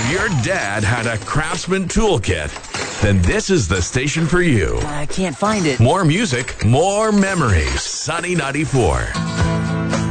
If your dad had a Craftsman toolkit, then this is the station for you. I can't find it. More music, more memories. Sunny 94.